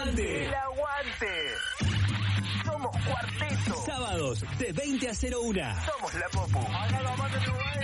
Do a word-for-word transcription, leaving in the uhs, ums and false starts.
aguante. El aguante. Somos Cuarteto. Sábados de veinte a cero una. Somos la Popu. Acá lo mando tu